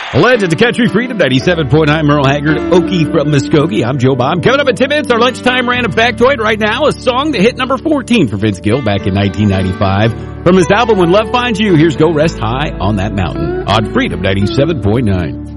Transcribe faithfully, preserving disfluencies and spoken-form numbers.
Legends of Country Freedom, ninety-seven point nine, Merle Haggard, Okie from Muskogee. I'm Joe Bob. Coming up in ten minutes, our lunchtime random factoid. Right now, a song that hit number fourteen for Vince Gill back in nineteen ninety-five. From his album When Love Finds You, here's Go Rest High on That Mountain on Freedom ninety-seven point nine.